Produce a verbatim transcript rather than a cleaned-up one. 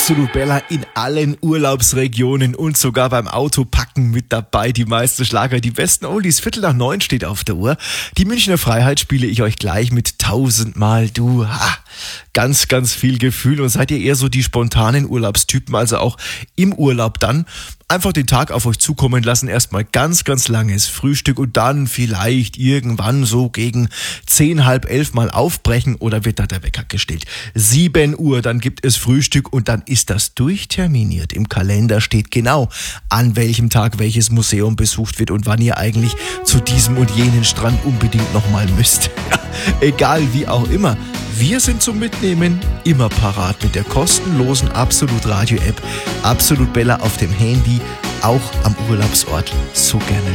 Absolut Bella in allen Urlaubsregionen und sogar beim Autopacken mit dabei. Die meisten Schlager, die besten Oldies. Viertel nach neun steht auf der Uhr. Die Münchner Freiheit spiele ich euch gleich mit tausendmal du. Ha, ganz, ganz viel Gefühl. Und seid ihr eher so die spontanen Urlaubstypen, also auch im Urlaub dann einfach den Tag auf euch zukommen lassen, erstmal ganz, ganz langes Frühstück und dann vielleicht irgendwann so gegen zehn, halb elf mal aufbrechen oder wird da der Wecker gestellt? sieben Uhr, dann gibt es Frühstück und dann ist das durchterminiert. Im Kalender steht genau, an welchem Tag welches Museum besucht wird und wann ihr eigentlich zu diesem und jenen Strand unbedingt nochmal müsst. Egal wie auch immer. Wir sind zum Mitnehmen immer parat mit der kostenlosen Absolut Radio App. Absolut Bella auf dem Handy, auch am Urlaubsort so gerne